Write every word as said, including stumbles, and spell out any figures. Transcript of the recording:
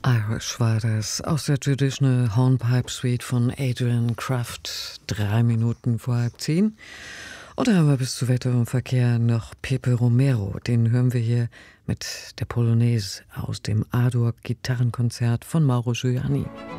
Irish war das aus der Traditional Hornpipe Suite von Adrian Kraft, drei Minuten vor halb zehn. Und da haben wir bis zu Wetter und Verkehr noch Pepe Romero, den hören wir hier mit der Polonaise aus dem A-Dur Gitarrenkonzert von Mauro Giuliani.